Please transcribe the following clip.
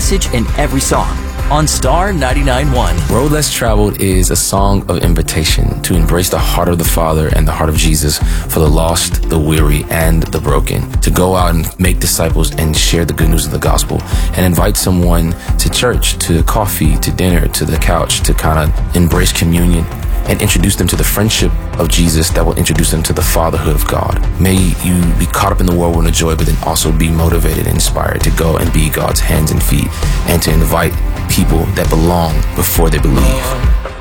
message in every song on Star 99.1. Road Less Traveled is a song of invitation to embrace the heart of the Father and the heart of Jesus for the lost, the weary, and the broken. To go out and make disciples and share the good news of the gospel and invite someone to church, to coffee, to dinner, to the couch, to kind of embrace communion and introduce them to the friendship of Jesus that will introduce them to the fatherhood of God. May you be caught up in the whirlwind of joy, but then also be motivated and inspired to go and be God's hands and feet and to invite people that belong before they believe.